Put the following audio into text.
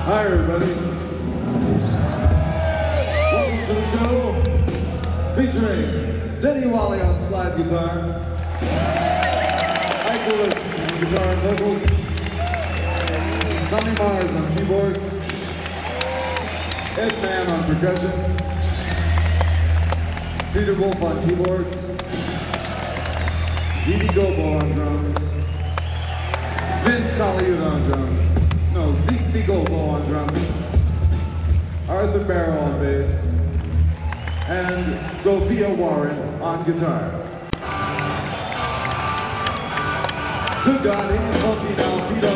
Hi everybody. Welcome to the show featuring Denny Wally on slide guitar, Ike Lewis on guitar and vocals, Tommy Mars on keyboards, Ed Mann on percussion, Peter Wolf on keyboards, ZD Gobo on drums, Vince Colaiuta on drums. No, Zeke DiGobo on drums, Arthur Barrow on bass, and Sophia Warren on guitar. Good God, ain't it funky now, feet